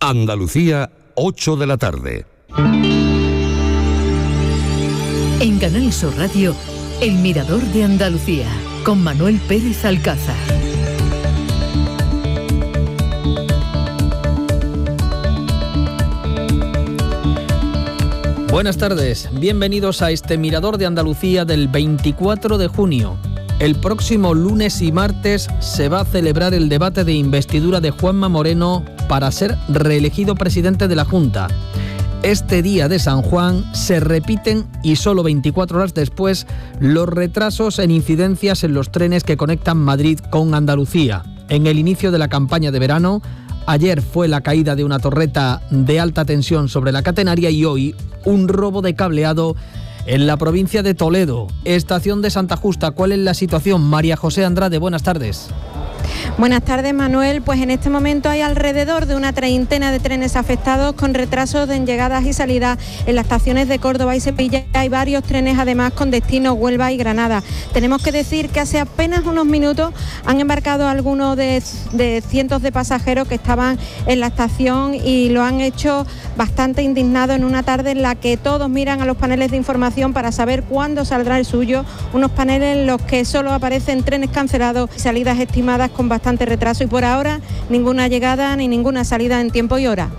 Andalucía, 8 de la tarde. En Canal Sur Radio, El Mirador de Andalucía, con Manuel Pérez Alcázar. Buenas tardes, bienvenidos a este Mirador de Andalucía del 24 de junio. El próximo lunes y martes se va a celebrar el debate de investidura de Juanma Moreno para ser reelegido presidente de la Junta. Este día de San Juan se repiten, y solo 24 horas después, los retrasos en incidencias en los trenes que conectan Madrid con Andalucía. En el inicio de la campaña de verano, ayer fue la caída de una torreta de alta tensión sobre la catenaria y hoy un robo de cableado en la provincia de Toledo. Estación de Santa Justa, ¿cuál es la situación? María José Andrade, buenas tardes. Buenas tardes, Manuel. Pues en este momento hay alrededor de una treintena de trenes afectados con retrasos en llegadas y salidas en las estaciones de Córdoba y Sevilla. Hay varios trenes además con destino Huelva y Granada. Tenemos que decir que hace apenas unos minutos han embarcado algunos de cientos de pasajeros que estaban en la estación y lo han hecho bastante indignado en una tarde en la que todos miran a los paneles de información para saber cuándo saldrá el suyo. Unos paneles en los que solo aparecen trenes cancelados y salidas estimadas con bastante retraso y por ahora ninguna llegada ni ninguna salida en tiempo y hora.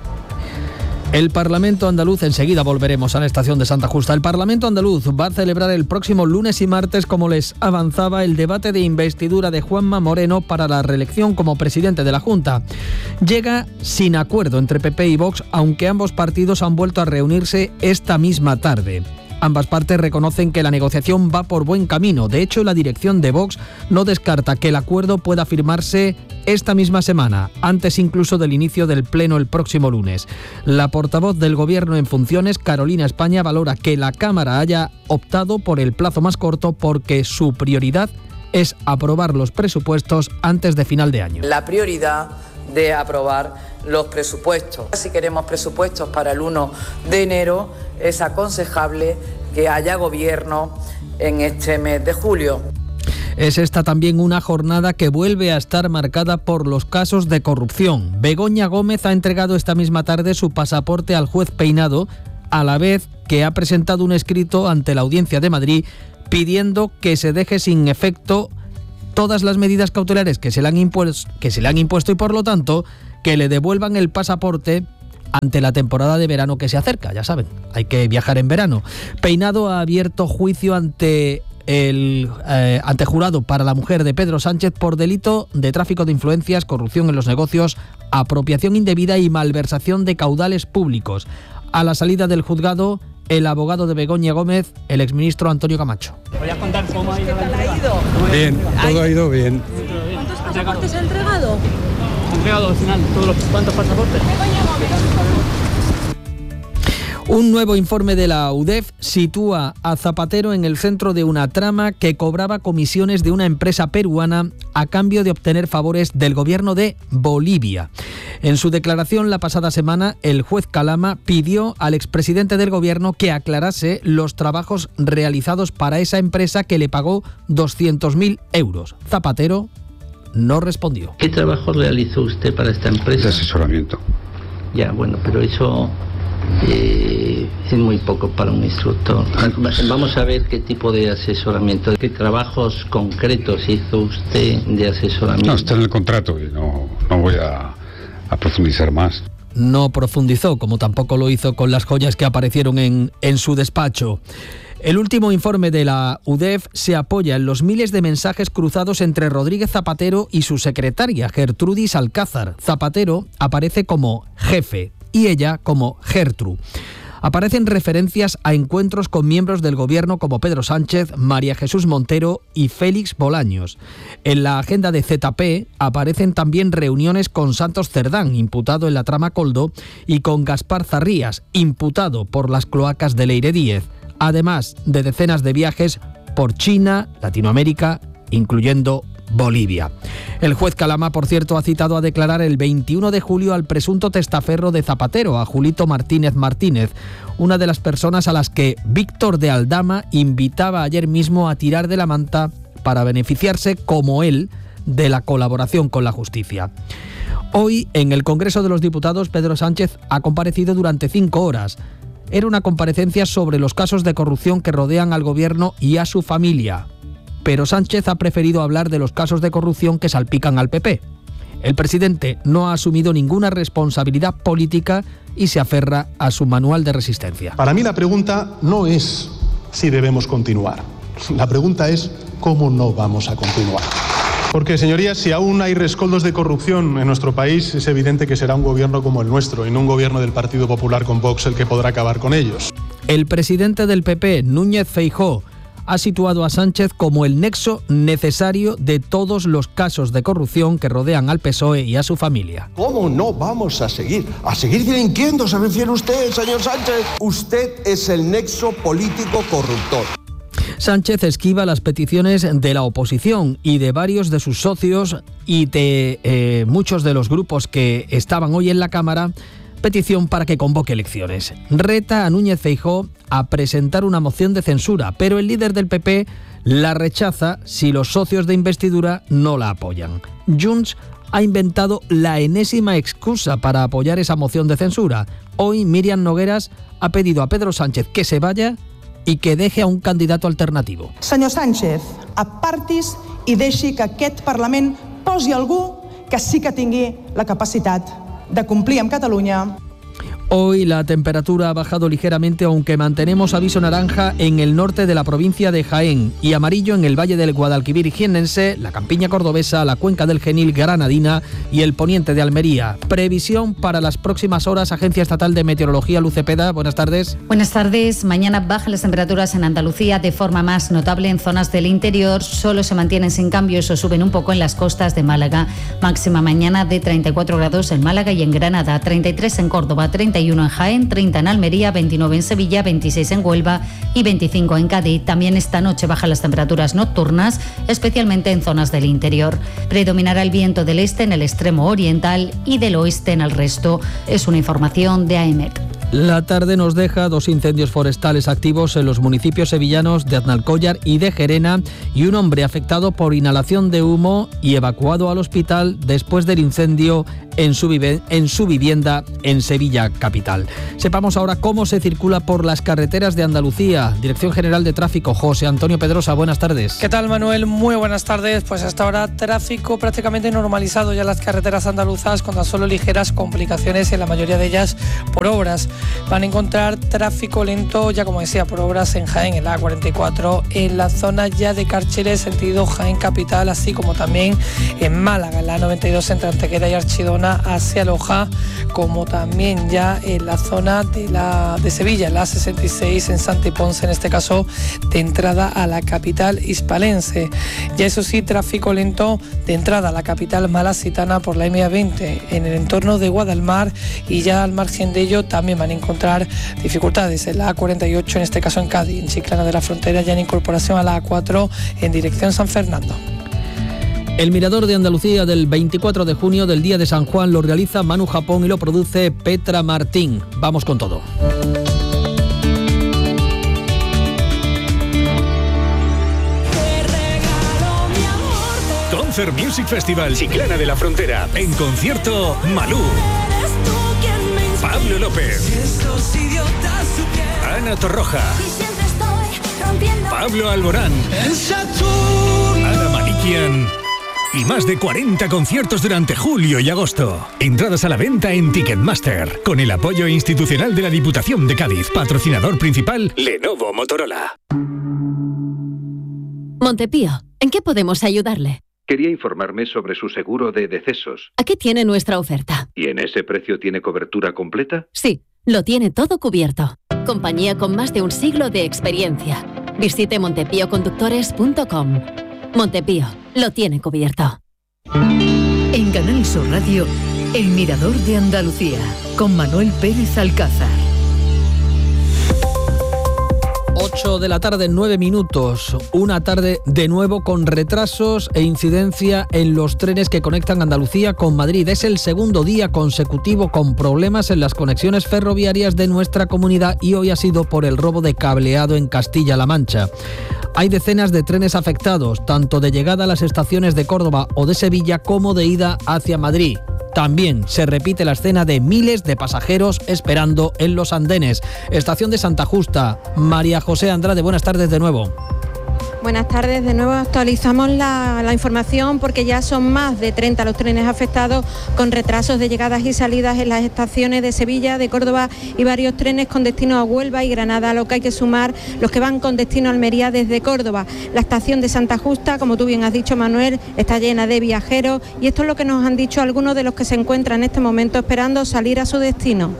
El Parlamento andaluz, enseguida volveremos a la estación de Santa Justa. El Parlamento andaluz va a celebrar el próximo lunes y martes, como les avanzaba, el debate de investidura de Juanma Moreno para la reelección como presidente de la Junta. Llega sin acuerdo entre PP y Vox, aunque ambos partidos han vuelto a reunirse esta misma tarde. Ambas partes reconocen que la negociación va por buen camino. De hecho, la dirección de Vox no descarta que el acuerdo pueda firmarse esta misma semana, antes incluso del inicio del pleno el próximo lunes. La portavoz del Gobierno en funciones, Carolina España, valora que la Cámara haya optado por el plazo más corto porque su prioridad es aprobar los presupuestos antes de final de año. La prioridad de aprobar los presupuestos. Si queremos presupuestos para el 1 de enero, es aconsejable que haya gobierno en este mes de julio. Es esta también una jornada que vuelve a estar marcada por los casos de corrupción. Begoña Gómez ha entregado esta misma tarde su pasaporte al juez Peinado, a la vez que ha presentado un escrito ante la Audiencia de Madrid pidiendo que se deje sin efecto todas las medidas cautelares que se le han impuesto y por lo tanto que le devuelvan el pasaporte ante la temporada de verano que se acerca. Ya saben, hay que viajar en verano. Peinado ha abierto juicio ante jurado para la mujer de Pedro Sánchez por delito de tráfico de influencias, corrupción en los negocios, apropiación indebida y malversación de caudales públicos. A la salida del juzgado, el abogado de Begoña Gómez, el exministro Antonio Camacho. ¿Voy a contar cómo ha ido la entrega? Bien, todo ha ido bien. ¿Cuántos pasaportes ha entregado? Ha entregado al final ¿cuántos pasaportes? Un nuevo informe de la UDEF sitúa a Zapatero en el centro de una trama que cobraba comisiones de una empresa peruana a cambio de obtener favores del gobierno de Bolivia. En su declaración la pasada semana, el juez Calama pidió al expresidente del gobierno que aclarase los trabajos realizados para esa empresa que le pagó 200.000 euros. Zapatero no respondió. ¿Qué trabajo realizó usted para esta empresa? De asesoramiento. Ya, bueno, pero eso es muy poco para un instructor. Vamos a ver qué tipo de asesoramiento, qué trabajos concretos hizo usted de asesoramiento. No, está en el contrato y no voy a profundizar más. No profundizó, como tampoco lo hizo con las joyas que aparecieron en su despacho. El último informe de la UDEF se apoya en los miles de mensajes cruzados entre Rodríguez Zapatero y su secretaria, Gertrudis Alcázar. Zapatero aparece como jefe y ella como Gertru. Aparecen referencias a encuentros con miembros del gobierno como Pedro Sánchez, María Jesús Montero y Félix Bolaños. En la agenda de ZP aparecen también reuniones con Santos Cerdán, imputado en la trama Coldo, y con Gaspar Zarrías, imputado por las cloacas de Leire Díez, además de decenas de viajes por China, Latinoamérica, incluyendo Bolivia. El juez Calama, por cierto, ha citado a declarar el 21 de julio al presunto testaferro de Zapatero, a Julito Martínez Martínez, una de las personas a las que Víctor de Aldama invitaba ayer mismo a tirar de la manta para beneficiarse, como él, de la colaboración con la justicia. Hoy, en el Congreso de los Diputados, Pedro Sánchez ha comparecido durante 5 horas. Era una comparecencia sobre los casos de corrupción que rodean al Gobierno y a su familia. Pero Sánchez ha preferido hablar de los casos de corrupción que salpican al PP. El presidente no ha asumido ninguna responsabilidad política y se aferra a su manual de resistencia. Para mí la pregunta no es si debemos continuar. La pregunta es cómo no vamos a continuar. Porque, señorías, si aún hay rescoldos de corrupción en nuestro país, es evidente que será un gobierno como el nuestro y no un gobierno del Partido Popular con Vox el que podrá acabar con ellos. El presidente del PP, Núñez Feijóo, ha situado a Sánchez como el nexo necesario de todos los casos de corrupción que rodean al PSOE y a su familia. ¿Cómo no vamos a seguir delinquiendo, se refiere usted, señor Sánchez? Usted es el nexo político corruptor. Sánchez esquiva las peticiones de la oposición y de varios de sus socios y de muchos de los grupos que estaban hoy en la Cámara, petición para que convoque elecciones. Reta a Núñez Feijóo a presentar una moción de censura, pero el líder del PP la rechaza si los socios de investidura no la apoyan. Junts ha inventado la enésima excusa para apoyar esa moción de censura. Hoy Míriam Nogueras ha pedido a Pedro Sánchez que se vaya i que deje a un candidato alternativo. Senyor Sánchez, apartis i deixi que aquest Parlament posi algú que sí que tingui la capacitat de complir amb Catalunya. Hoy la temperatura ha bajado ligeramente, aunque mantenemos aviso naranja en el norte de la provincia de Jaén y amarillo en el valle del Guadalquivir jiennense, la campiña cordobesa, la cuenca del Genil granadina y el poniente de Almería. Previsión para las próximas horas, Agencia Estatal de Meteorología, Luz Cepeda, buenas tardes. Buenas tardes. Mañana bajan las temperaturas en Andalucía de forma más notable en zonas del interior. Solo se mantienen sin cambios o suben un poco en las costas de Málaga. Máxima mañana de 34 grados en Málaga y en Granada, 33 en Córdoba, 31 en Jaén, 30 en Almería, 29 en Sevilla, 26 en Huelva y 25 en Cádiz. También esta noche bajan las temperaturas nocturnas, especialmente en zonas del interior. Predominará el viento del este en el extremo oriental y del oeste en el resto. Es una información de AEMET. La tarde nos deja 2 incendios forestales activos en los municipios sevillanos de Aznalcóllar y de Gerena y un hombre afectado por inhalación de humo y evacuado al hospital después del incendio en su vivienda en Sevilla capital. Sepamos ahora cómo se circula por las carreteras de Andalucía. Dirección General de Tráfico, José Antonio Pedrosa, buenas tardes. ¿Qué tal, Manuel? Muy buenas tardes. Pues hasta ahora tráfico prácticamente normalizado ya en las carreteras andaluzas, con tan solo ligeras complicaciones en la mayoría de ellas por obras. Van a encontrar tráfico lento, ya como decía, por obras en Jaén, en la A44, en la zona ya de Cárceles, sentido Jaén capital, así como también en Málaga, en la A92 entre Antequera y Archidona hacia Loja, como también ya en la zona de Sevilla, en la A66 en Santa y Ponce, en este caso de entrada a la capital hispalense. Ya eso sí, tráfico lento de entrada a la capital malacitana por la M20 en el entorno de Guadalmar, y ya al margen de ello también van a encontrar dificultades en la A48, en este caso en Cádiz, en Chiclana de la Frontera, ya en incorporación a la A4 en dirección San Fernando. El Mirador de Andalucía del 24 de junio del Día de San Juan lo realiza Manu Japón y lo produce Petra Martín. Vamos con todo. Concert Music Festival Chiclana de la Frontera. En concierto, Malú, Pablo López, Ana Torroja, Pablo Alborán, Ana Manikian y más de 40 conciertos durante julio y agosto. Entradas a la venta en Ticketmaster, con el apoyo institucional de la Diputación de Cádiz. Patrocinador principal, Lenovo Motorola. Montepío, ¿en qué podemos ayudarle? Quería informarme sobre su seguro de decesos. Aquí tiene nuestra oferta. ¿Y en ese precio tiene cobertura completa? Sí, lo tiene todo cubierto. Compañía con más de un siglo de experiencia. Visite montepíoconductores.com. Montepío, lo tiene cubierto. En Canal Sur Radio, El Mirador de Andalucía, con Manuel Pérez Alcázar. 8 de la tarde, 9 minutos. Una tarde de nuevo con retrasos e incidencia en los trenes que conectan Andalucía con Madrid. Es el segundo día consecutivo con problemas en las conexiones ferroviarias de nuestra comunidad y hoy ha sido por el robo de cableado en Castilla-La Mancha. Hay decenas de trenes afectados, tanto de llegada a las estaciones de Córdoba o de Sevilla como de ida hacia Madrid. también se repite la escena de miles de pasajeros esperando en los andenes. Estación de Santa Justa. María José Andrade, buenas tardes de nuevo. Buenas tardes, de nuevo actualizamos la información porque ya son más de 30 los trenes afectados con retrasos de llegadas y salidas en las estaciones de Sevilla, de Córdoba y varios trenes con destino a Huelva y Granada, a lo que hay que sumar los que van con destino a Almería desde Córdoba. La estación de Santa Justa, como tú bien has dicho, Manuel, está llena de viajeros y esto es lo que nos han dicho algunos de los que se encuentran en este momento esperando salir a su destino.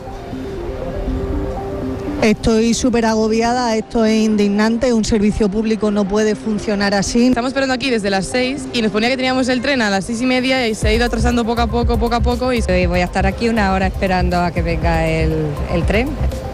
Estoy súper agobiada, esto es indignante, un servicio público no puede funcionar así. Estamos esperando aquí desde las 6 y nos ponía que teníamos el tren a las 6:30 y se ha ido atrasando poco a poco y voy a estar aquí una hora esperando a que venga el tren.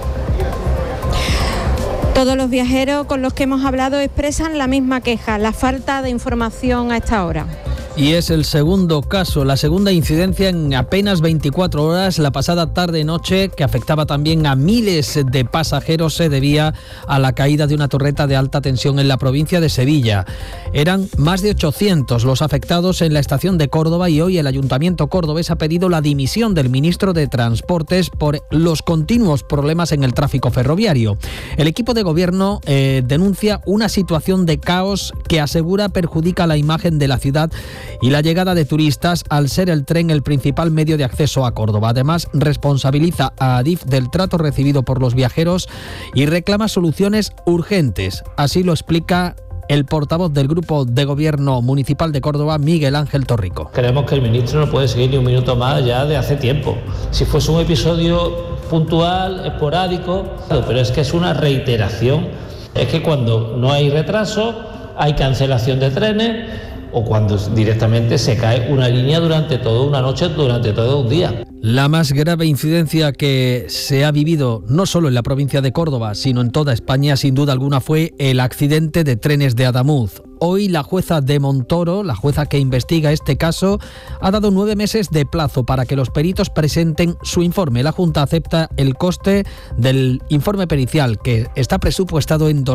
Todos los viajeros con los que hemos hablado expresan la misma queja, la falta de información a esta hora. Y es el segundo caso, la segunda incidencia en apenas 24 horas, la pasada tarde-noche, que afectaba también a miles de pasajeros, se debía a la caída de una torreta de alta tensión en la provincia de Sevilla. Eran más de 800 los afectados en la estación de Córdoba y hoy el Ayuntamiento cordobés ha pedido la dimisión del ministro de Transportes por los continuos problemas en el tráfico ferroviario. El equipo de gobierno denuncia una situación de caos que asegura perjudica la imagen de la ciudad y la llegada de turistas al ser el tren el principal medio de acceso a Córdoba. Además, responsabiliza a Adif del trato recibido por los viajeros y reclama soluciones urgentes. Así lo explica el portavoz del Grupo de Gobierno Municipal de Córdoba, Miguel Ángel Torrico. Creemos que el ministro no puede seguir ni un minuto más ya de hace tiempo. Si fuese un episodio puntual, esporádico, pero es que es una reiteración. Es que cuando no hay retraso, hay cancelación de trenes, o cuando directamente se cae una línea durante toda una noche, durante todo un día. La más grave incidencia que se ha vivido no solo en la provincia de Córdoba, sino en toda España, sin duda alguna, fue el accidente de trenes de Adamuz. Hoy la jueza de Montoro, la jueza que investiga este caso, ha dado 9 meses de plazo para que los peritos presenten su informe. La Junta acepta el coste del informe pericial, que está presupuestado en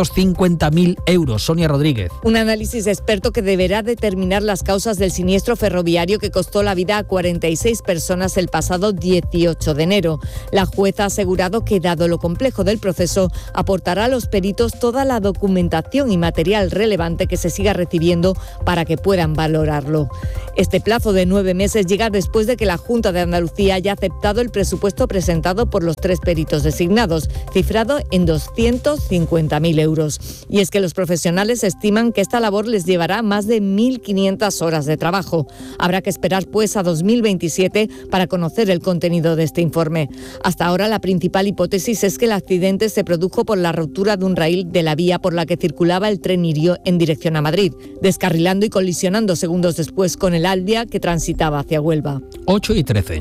250.000 euros. Sonia Rodríguez. Un análisis experto que deberá determinar las causas del siniestro ferroviario que costó la vida a 46 personas el pasado 18 de enero. La jueza ha asegurado que, dado lo complejo del proceso, aportará a los peritos toda la documentación y material relevante que se siga recibiendo para que puedan valorarlo. Este plazo de 9 meses llega después de que la Junta de Andalucía haya aceptado el presupuesto presentado por los 3 peritos designados, cifrado en 250.000 euros. Y es que los profesionales estiman que esta labor les llevará más de 1.500 horas de trabajo. Habrá que esperar pues a 2027 para conocer el contenido de este informe. Hasta ahora la principal hipótesis es que el accidente se produjo por la rotura de un raíl de la vía por la que circulaba el tren Irio en dirección a Madrid, descarrilando y colisionando segundos después con el Alvia que transitaba hacia Huelva. 8:13.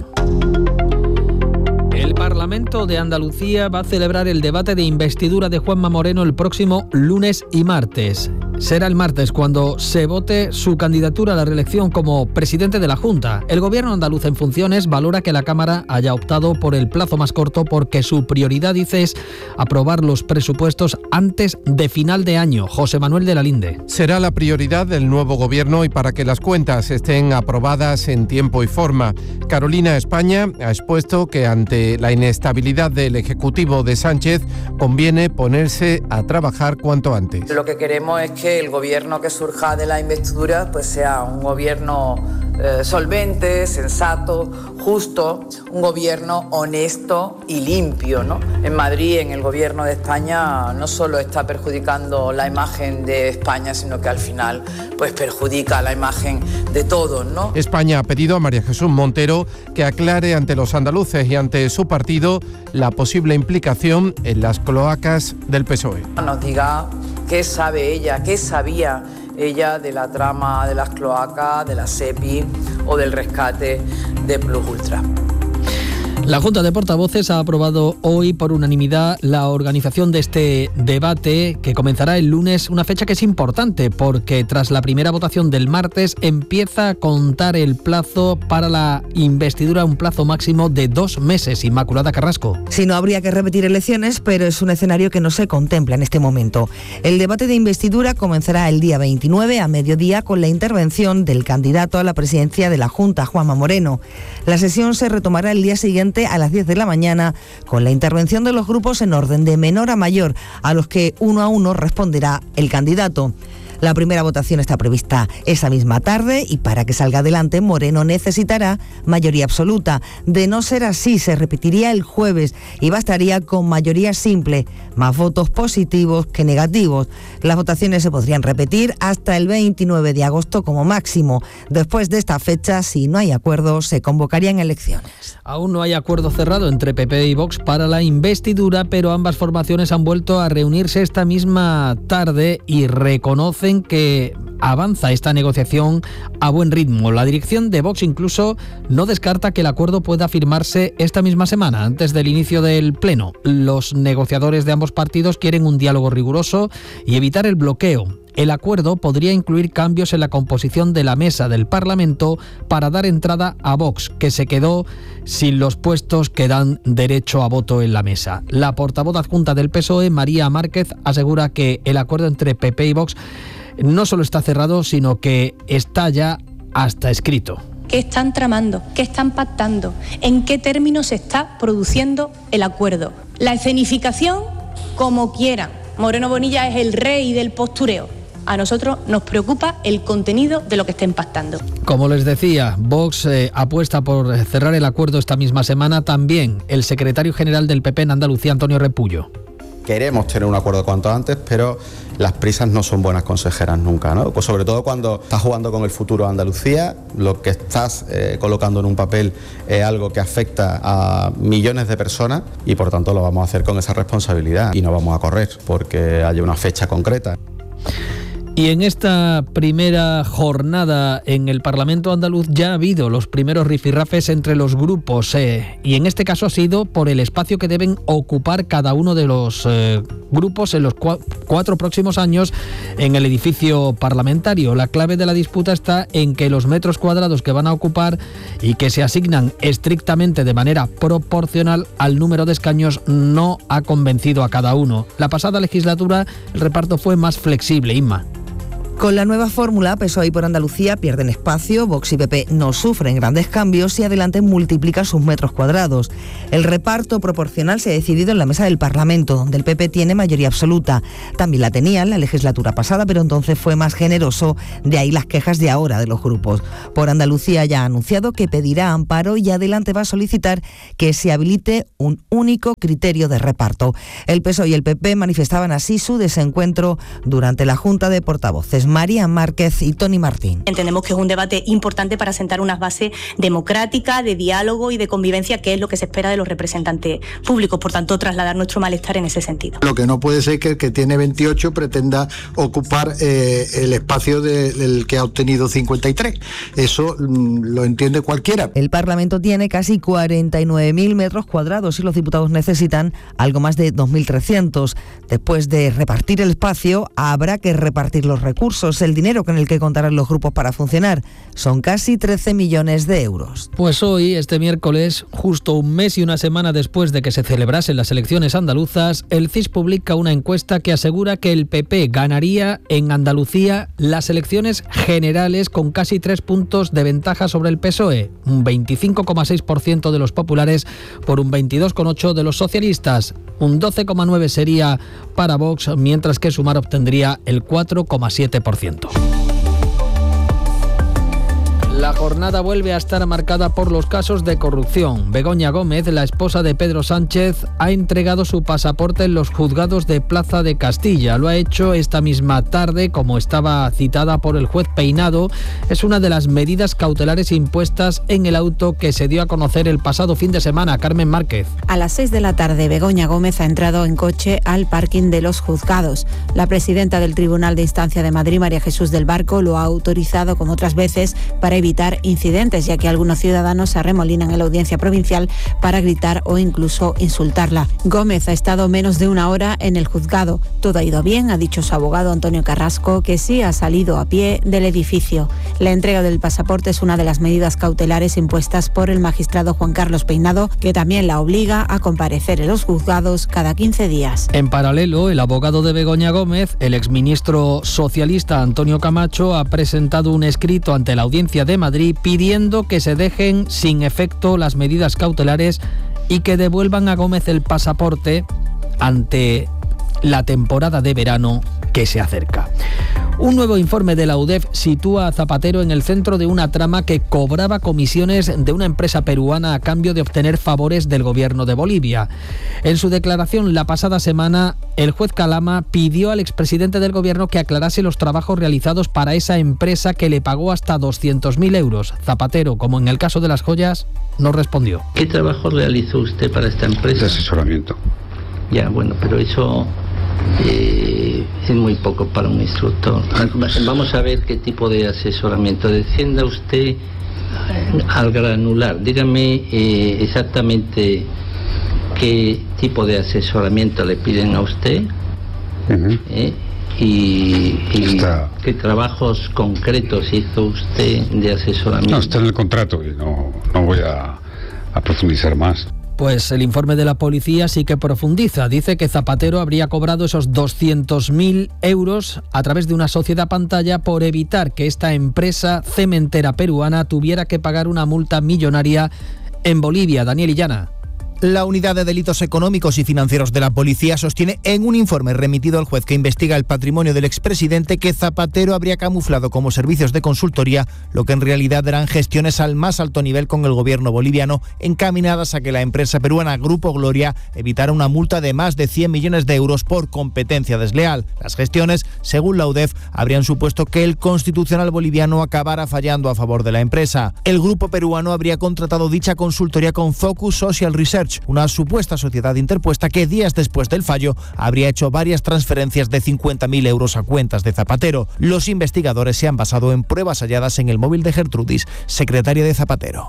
El Parlamento de Andalucía va a celebrar el debate de investidura de Juanma Moreno el próximo lunes y martes. Será el martes cuando se vote su candidatura a la reelección como presidente de la Junta. El gobierno andaluz en funciones valora que la Cámara haya optado por el plazo más corto porque su prioridad, dice, es aprobar los presupuestos antes de final de año. José Manuel de la Linde. Será la prioridad del nuevo gobierno y para que las cuentas estén aprobadas en tiempo y forma. Carolina España ha expuesto que ante la inestabilidad del Ejecutivo de Sánchez conviene ponerse a trabajar cuanto antes. Lo que queremos es que el gobierno que surja de la investidura pues sea un gobierno solvente, sensato, justo, un gobierno honesto y limpio, ¿no? En Madrid, en el gobierno de España, no solo está perjudicando la imagen de España, sino que al final pues perjudica la imagen de todos, ¿no? España ha pedido a María Jesús Montero que aclare ante los andaluces y ante su partido la posible implicación en las cloacas del PSOE. Nos diga qué sabe ella, qué sabía ella de la trama de las cloacas, de la SEPI o del rescate de Plus Ultra. La Junta de Portavoces ha aprobado hoy por unanimidad la organización de este debate que comenzará el lunes, una fecha que es importante porque tras la primera votación del martes empieza a contar el plazo para la investidura, un plazo máximo de 2 meses. Inmaculada Carrasco. Si no, habría que repetir elecciones, pero es un escenario que no se contempla en este momento. El debate de investidura comenzará el día 29 a mediodía con la intervención del candidato a la presidencia de la Junta, Juanma Moreno. La sesión se retomará el día siguiente a las 10 de la mañana con la intervención de los grupos en orden de menor a mayor, a los que uno a uno responderá el candidato. La primera votación está prevista esa misma tarde y para que salga adelante Moreno necesitará mayoría absoluta. De no ser así, se repetiría el jueves y bastaría con mayoría simple, más votos positivos que negativos. Las votaciones se podrían repetir hasta el 29 de agosto como máximo. Después de esta fecha, si no hay acuerdo, se convocarían elecciones. Aún no hay acuerdo cerrado entre PP y Vox para la investidura, pero ambas formaciones han vuelto a reunirse esta misma tarde y reconocen que avanza esta negociación a buen ritmo. La dirección de Vox incluso no descarta que el acuerdo pueda firmarse esta misma semana, antes del inicio del Pleno. Los negociadores de ambos partidos quieren un diálogo riguroso y evitar el bloqueo. El acuerdo podría incluir cambios en la composición de la mesa del Parlamento para dar entrada a Vox, que se quedó sin los puestos que dan derecho a voto en la mesa. La portavoz adjunta del PSOE, María Márquez, asegura que el acuerdo entre PP y Vox no solo está cerrado, sino que está ya hasta escrito. ¿Qué están tramando? ¿Qué están pactando? ¿En qué términos se está produciendo el acuerdo? La escenificación, como quieran. Moreno Bonilla es el rey del postureo. A nosotros nos preocupa el contenido de lo que estén pactando. Como les decía, Vox apuesta por cerrar el acuerdo esta misma semana. También el secretario general del PP en Andalucía, Antonio Repullo. Queremos tener un acuerdo cuanto antes, pero las prisas no son buenas consejeras nunca, ¿no? Pues sobre todo cuando estás jugando con el futuro de Andalucía, lo que estás colocando en un papel es algo que afecta a millones de personas y por tanto lo vamos a hacer con esa responsabilidad y no vamos a correr porque haya una fecha concreta. Y en esta primera jornada en el Parlamento andaluz ya ha habido los primeros rifirrafes entre los grupos y en este caso ha sido por el espacio que deben ocupar cada uno de los grupos en los 4 próximos años en el edificio parlamentario. La clave de la disputa está en que los metros cuadrados que van a ocupar y que se asignan estrictamente de manera proporcional al número de escaños no ha convencido a cada uno. La pasada legislatura el reparto fue más flexible, Inma. Con la nueva fórmula, PSOE y por Andalucía pierden espacio, Vox y PP no sufren grandes cambios y Adelante multiplica sus metros cuadrados. El reparto proporcional se ha decidido en la mesa del Parlamento, donde el PP tiene mayoría absoluta. También la tenía en la legislatura pasada, pero entonces fue más generoso, de ahí las quejas de ahora de los grupos. Por Andalucía ya ha anunciado que pedirá amparo y Adelante va a solicitar que se habilite un único criterio de reparto. El PSOE y el PP manifestaban así su desencuentro durante la Junta de Portavoces. María Márquez y Tony Martín. Entendemos que es un debate importante para sentar unas bases democráticas, de diálogo y de convivencia, que es lo que se espera de los representantes públicos. Por tanto, trasladar nuestro malestar en ese sentido. Lo que no puede ser que el que tiene 28 pretenda ocupar el espacio del que ha obtenido 53. Eso lo entiende cualquiera. El Parlamento tiene casi 49.000 metros cuadrados y los diputados necesitan algo más de 2.300. Después de repartir el espacio, habrá que repartir los recursos, el dinero con el que contarán los grupos para funcionar. Son casi 13 millones de euros. Pues hoy, este miércoles, justo un mes y una semana después de que se celebrasen las elecciones andaluzas, el CIS publica una encuesta que asegura que el PP ganaría en Andalucía las elecciones generales con casi 3 puntos de ventaja sobre el PSOE, un 25,6% de los populares por un 22,8% de los socialistas, un 12,9% sería para Vox, mientras que Sumar obtendría el 4,7%. La jornada vuelve a estar marcada por los casos de corrupción. Begoña Gómez, la esposa de Pedro Sánchez, ha entregado su pasaporte en los juzgados de Plaza de Castilla. Lo ha hecho esta misma tarde, como estaba citada por el juez Peinado. Es una de las medidas cautelares impuestas en el auto que se dio a conocer el pasado fin de semana. Carmen Márquez. A las 6 de la tarde, Begoña Gómez ha entrado en coche al parking de los juzgados. La presidenta del Tribunal de Instancia de Madrid, María Jesús del Barco, lo ha autorizado, como otras veces, para evitar evitar incidentes, ya que algunos ciudadanos se arremolinan en la audiencia provincial para gritar o incluso insultarla. Gómez ha estado menos de una hora en el juzgado. Todo ha ido bien, ha dicho su abogado Antonio Carrasco, que sí ha salido a pie del edificio. La entrega del pasaporte es una de las medidas cautelares impuestas por el magistrado Juan Carlos Peinado, que también la obliga a comparecer en los juzgados cada 15 días. En paralelo, el abogado de Begoña Gómez, el exministro socialista Antonio Camacho, ha presentado un escrito ante la Audiencia de Madrid pidiendo que se dejen sin efecto las medidas cautelares y que devuelvan a Gómez el pasaporte ante la temporada de verano que se acerca. Un nuevo informe de la UDEF sitúa a Zapatero en el centro de una trama que cobraba comisiones de una empresa peruana a cambio de obtener favores del gobierno de Bolivia. En su declaración la pasada semana, el juez Calama pidió al expresidente del gobierno que aclarase los trabajos realizados para esa empresa que le pagó hasta 200.000 euros. Zapatero, como en el caso de las joyas, no respondió. ¿Qué trabajo realizó usted para esta empresa? De asesoramiento. Ya, bueno, pero eso es muy poco para un instructor. Vamos a ver qué tipo de asesoramiento. Descienda usted al granular. Dígame exactamente qué tipo de asesoramiento le piden a usted y qué trabajos concretos hizo usted de asesoramiento. No, está en el contrato y no voy a profundizar más. Pues el informe de la policía sí que profundiza. Dice que Zapatero habría cobrado esos 200.000 euros a través de una sociedad pantalla por evitar que esta empresa cementera peruana tuviera que pagar una multa millonaria en Bolivia. Daniel Illana. La Unidad de Delitos Económicos y Financieros de la Policía sostiene en un informe remitido al juez que investiga el patrimonio del expresidente que Zapatero habría camuflado como servicios de consultoría lo que en realidad eran gestiones al más alto nivel con el gobierno boliviano encaminadas a que la empresa peruana Grupo Gloria evitara una multa de más de 100 millones de euros por competencia desleal. Las gestiones, según la UDEF, habrían supuesto que el Constitucional boliviano acabara fallando a favor de la empresa. El grupo peruano habría contratado dicha consultoría con Focus Social Research, una supuesta sociedad interpuesta que días después del fallo habría hecho varias transferencias de 50.000 euros a cuentas de Zapatero. Los investigadores se han basado en pruebas halladas en el móvil de Gertrudis, secretaria de Zapatero.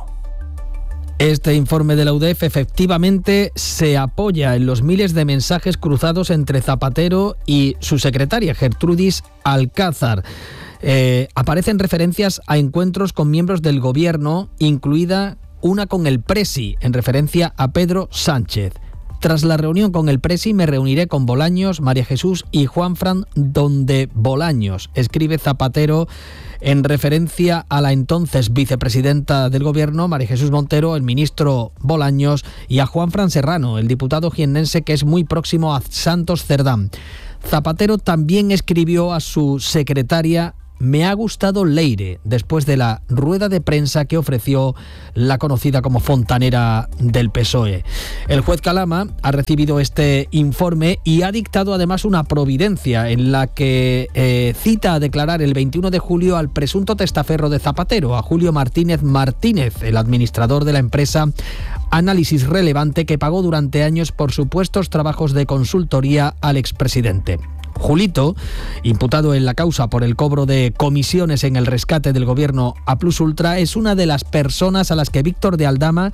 Este informe de la UDEF efectivamente se apoya en los miles de mensajes cruzados entre Zapatero y su secretaria Gertrudis Alcázar. Aparecen referencias a encuentros con miembros del gobierno, incluida una con el Presi, en referencia a Pedro Sánchez. Tras la reunión con el Presi me reuniré con Bolaños, María Jesús y Juanfran donde Bolaños, escribe Zapatero en referencia a la entonces vicepresidenta del gobierno, María Jesús Montero, el ministro Bolaños y a Juanfran Serrano, el diputado jiennense que es muy próximo a Santos Cerdán. Zapatero también escribió a su secretaria: me ha gustado Leire, después de la rueda de prensa que ofreció la conocida como fontanera del PSOE. El juez Calama ha recibido este informe y ha dictado además una providencia en la que cita a declarar el 21 de julio al presunto testaferro de Zapatero, a Julio Martínez Martínez, el administrador de la empresa Análisis Relevante, que pagó durante años por supuestos trabajos de consultoría al expresidente. Julito, imputado en la causa por el cobro de comisiones en el rescate del gobierno a Plus Ultra, es una de las personas a las que Víctor de Aldama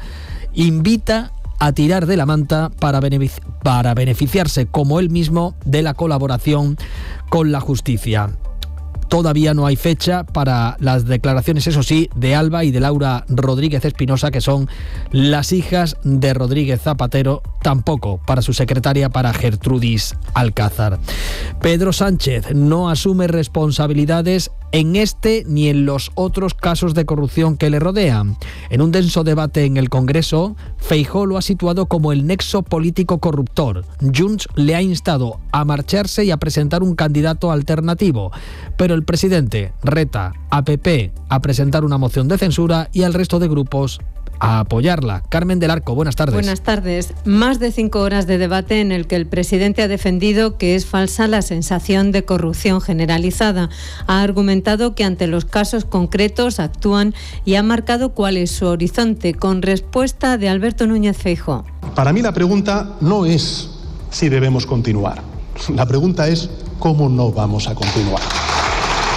invita a tirar de la manta para beneficiarse, como él mismo, de la colaboración con la justicia. Todavía no hay fecha para las declaraciones, eso sí, de Alba y de Laura Rodríguez Espinosa, que son las hijas de Rodríguez Zapatero, tampoco para su secretaria, para Gertrudis Alcázar. Pedro Sánchez no asume responsabilidades en este ni en los otros casos de corrupción que le rodean. En un denso debate en el Congreso, Feijóo lo ha situado como el nexo político corruptor. Junts le ha instado a marcharse y a presentar un candidato alternativo, pero el presidente reta a PP a presentar una moción de censura y al resto de grupos a apoyarla. Carmen del Arco, buenas tardes. Buenas tardes. Más de 5 horas de debate en el que el presidente ha defendido que es falsa la sensación de corrupción generalizada. Ha argumentado que ante los casos concretos actúan y ha marcado cuál es su horizonte, con respuesta de Alberto Núñez Feijóo. Para mí la pregunta no es si debemos continuar. La pregunta es cómo no vamos a continuar.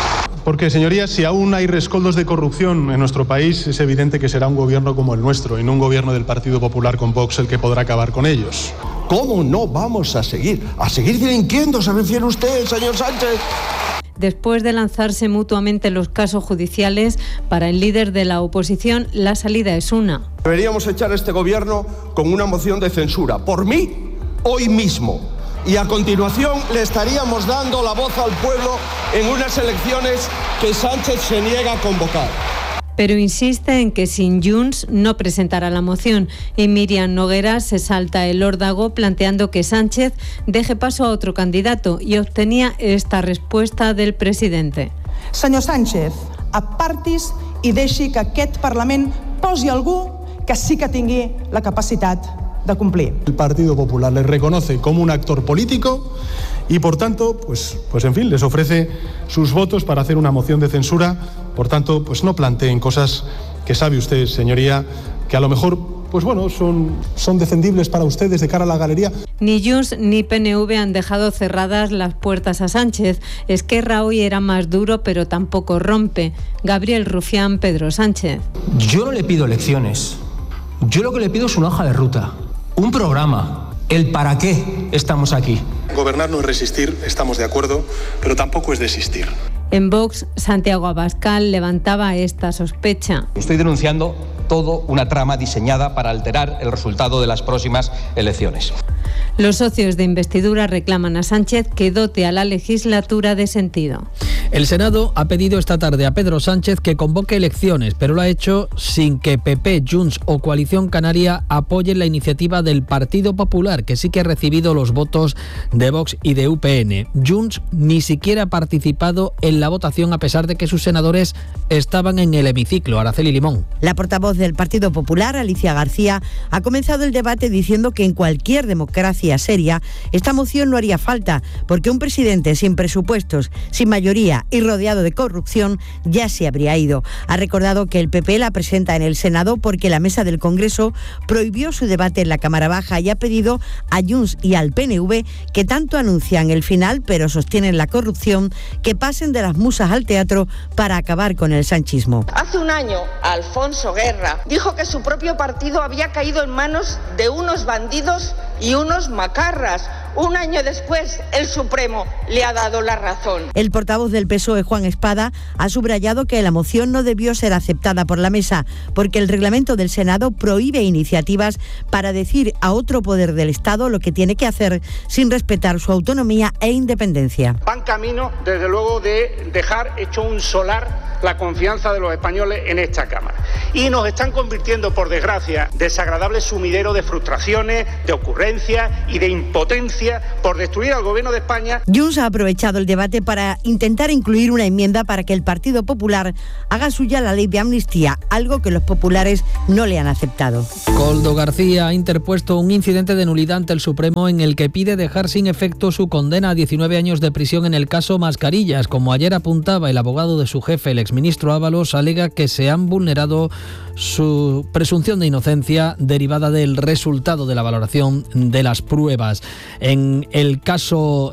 Porque, señorías, si aún hay rescoldos de corrupción en nuestro país, es evidente que será un gobierno como el nuestro y no un gobierno del Partido Popular con Vox el que podrá acabar con ellos. ¿Cómo no vamos a seguir? ¿A seguir delinquiendo, se refiere usted, señor Sánchez? Después de lanzarse mutuamente los casos judiciales, para el líder de la oposición la salida es una. Deberíamos echar a este gobierno con una moción de censura, por mí, hoy mismo. Y a continuación le estaríamos dando la voz al pueblo en unas elecciones que Sánchez se niega a convocar. Pero insiste en que sin Junts no presentará la moción y Míriam Noguera se salta el órdago planteando que Sánchez deje paso a otro candidato y obtenía esta respuesta del presidente. Senyor Sánchez, apartis i deixi que aquest Parlament posi algú que sí que tingui la capacitat de cumplir. El Partido Popular les reconoce como un actor político y, por tanto, pues en fin, les ofrece sus votos para hacer una moción de censura. Por tanto, pues no planteen cosas que sabe usted, señoría, que a lo mejor, pues bueno, son defendibles para ustedes de cara a la galería. Ni Junts ni PNV han dejado cerradas las puertas a Sánchez. Esquerra hoy era más duro, pero tampoco rompe. Gabriel Rufián, Pedro Sánchez. Yo no le pido elecciones. Yo lo que le pido es una hoja de ruta, un programa, el para qué estamos aquí. Gobernar no es resistir, estamos de acuerdo, pero tampoco es desistir. En Vox, Santiago Abascal levantaba esta sospecha. Estoy denunciando todo una trama diseñada para alterar el resultado de las próximas elecciones. Los socios de investidura reclaman a Sánchez que dote a la legislatura de sentido. El Senado ha pedido esta tarde a Pedro Sánchez que convoque elecciones, pero lo ha hecho sin que PP, Junts o Coalición Canaria apoyen la iniciativa del Partido Popular, que sí que ha recibido los votos de Vox y de UPN. Junts ni siquiera ha participado en la votación a pesar de que sus senadores estaban en el hemiciclo. Araceli Limón. La portavoz del Partido Popular, Alicia García, ha comenzado el debate diciendo que en cualquier democracia seria esta moción no haría falta, porque un presidente sin presupuestos, sin mayoría y rodeado de corrupción ya se habría ido. Ha recordado que el PP la presenta en el Senado porque la mesa del Congreso prohibió su debate en la Cámara Baja y ha pedido a Junts y al PNV, que tanto anuncian el final pero sostienen la corrupción, que pasen de las musas al teatro para acabar con el sanchismo. Hace un año, Alfonso Guerra dijo que su propio partido había caído en manos de unos bandidos y unos macarras. Un año después, el Supremo le ha dado la razón. El portavoz del PSOE, Juan Espada, ha subrayado que la moción no debió ser aceptada por la mesa, porque el reglamento del Senado prohíbe iniciativas para decir a otro poder del Estado lo que tiene que hacer sin respetar su autonomía e independencia. Van camino, desde luego, de dejar hecho un solar la confianza de los españoles en esta Cámara. Y nos están convirtiendo, por desgracia, desagradable sumidero de frustraciones, de ocurrencias y de impotencia por destruir al Gobierno de España. Junts ha aprovechado el debate para intentar incluir una enmienda para que el Partido Popular haga suya la ley de amnistía, algo que los populares no le han aceptado. Koldo García ha interpuesto un incidente de nulidad ante el Supremo en el que pide dejar sin efecto su condena a 19 años de prisión en el caso Mascarillas. Como ayer apuntaba el abogado de su jefe, el exministro Ábalos, alega que se han vulnerado su presunción de inocencia derivada del resultado de la valoración de las pruebas. En el caso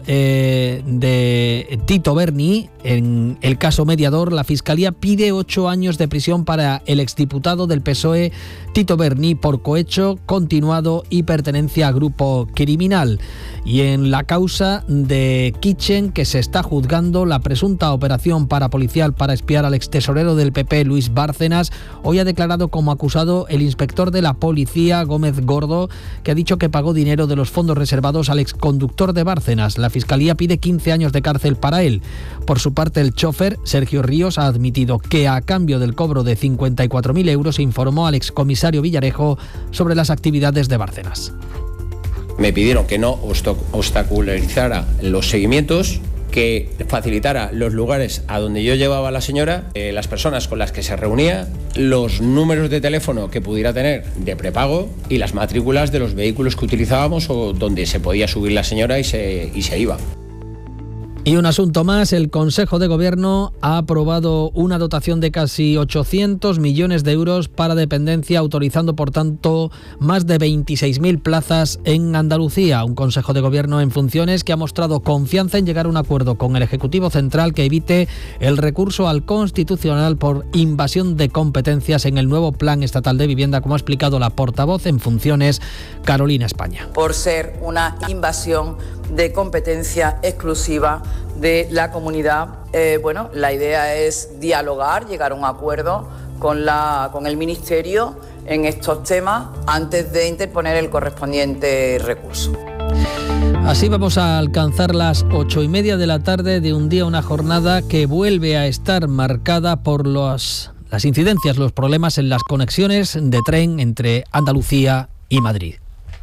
de Tito Berni, en el caso mediador, la Fiscalía pide 8 años de prisión para el exdiputado del PSOE Tito Berni por cohecho continuado y pertenencia a grupo criminal. Y en la causa de Kitchen, que se está juzgando la presunta operación parapolicial para espiar al extesorero del PP, Luis Bárcenas, hoy ha declarado como acusado el inspector de la policía, Gómez Gordo, que ha dicho que pagó dinero de los fondos reservados al exconductor de Bárcenas. La Fiscalía pide 15 años de cárcel para él. Por su parte, el chofer, Sergio Ríos, ha admitido que a cambio del cobro de 54.000 euros informó al excomisario Villarejo sobre las actividades de Bárcenas. Me pidieron que no obstaculizara los seguimientos, que facilitara los lugares a donde yo llevaba a la señora, las personas con las que se reunía, los números de teléfono que pudiera tener de prepago y las matrículas de los vehículos que utilizábamos o donde se podía subir la señora y se iba. Y un asunto más, el Consejo de Gobierno ha aprobado una dotación de casi 800 millones de euros para dependencia, autorizando por tanto más de 26.000 plazas en Andalucía. Un Consejo de Gobierno en funciones que ha mostrado confianza en llegar a un acuerdo con el Ejecutivo Central que evite el recurso al Constitucional por invasión de competencias en el nuevo Plan Estatal de Vivienda, como ha explicado la portavoz en funciones, Carolina España. Por ser una invasión de competencia exclusiva de la comunidad. La idea es dialogar, llegar a un acuerdo con el Ministerio en estos temas antes de interponer el correspondiente recurso. Así vamos a alcanzar las 8:30 de la tarde de un día, una jornada que vuelve a estar marcada por las incidencias, los problemas en las conexiones de tren entre Andalucía y Madrid.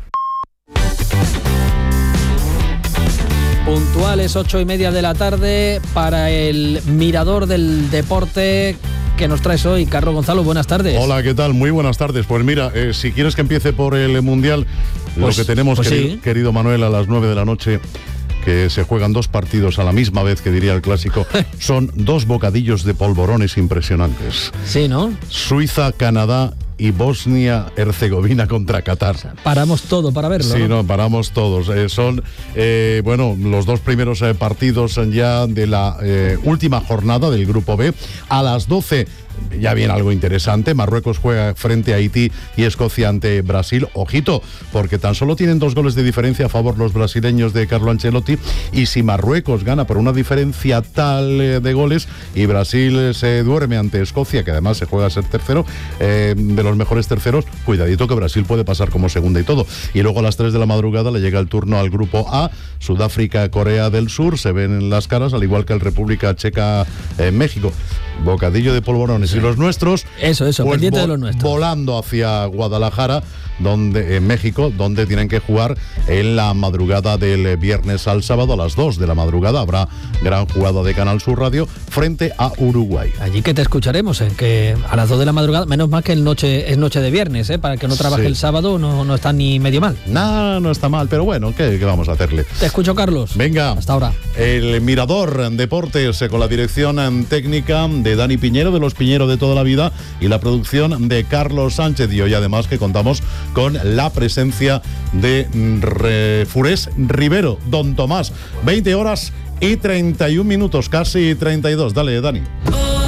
Puntuales 8:30 de la tarde para el mirador del deporte que nos traes hoy. Carlos Gonzalo, buenas tardes. Hola, ¿qué tal? Muy buenas tardes. Pues mira, si quieres que empiece por el Mundial, lo que tenemos, querido Manuel, a las 9 de la noche, que se juegan 2 partidos a la misma vez, que diría el clásico, son 2 bocadillos de polvorones impresionantes. Sí, ¿no? Suiza, Canadá y Bosnia-Herzegovina contra Qatar. Paramos todo para verlo. Sí, no, paramos todos. Son, los 2 primeros partidos ya de la última jornada del Grupo B. A las 12 ya viene algo interesante. Marruecos juega frente a Haití y Escocia ante Brasil. Ojito, porque tan solo tienen 2 goles de diferencia a favor los brasileños de Carlo Ancelotti, y si Marruecos gana por una diferencia tal de goles y Brasil se duerme ante Escocia, que además se juega a ser tercero, de los mejores terceros, cuidadito que Brasil puede pasar como segunda y todo. Y luego a las 3 de la madrugada le llega el turno al Grupo A. Sudáfrica, Corea del Sur, se ven en las caras, al igual que el República Checa, México. Bocadillo de polvorones. Sí. Y los nuestros, eso, pues pendiente de los nuestros, volando hacia Guadalajara, en México, donde tienen que jugar en la madrugada del viernes al sábado. A las 2 de la madrugada habrá gran jugada de Canal Sur Radio frente a Uruguay. Allí que te escucharemos, que a las 2 de la madrugada, menos mal que es noche de viernes, para el que no trabaje el sábado no está ni medio mal. No está mal, pero bueno, ¿qué vamos a hacerle? Te escucho, Carlos. Venga. Hasta ahora. El Mirador Deportes, con la dirección técnica de Dani Piñero, de los Piñero de toda la vida, y la producción de Carlos Sánchez. Y hoy además que contamos con la presencia de Furés Rivero, Don Tomás. 20 horas y 31 minutos, casi 32. Dale, Dani.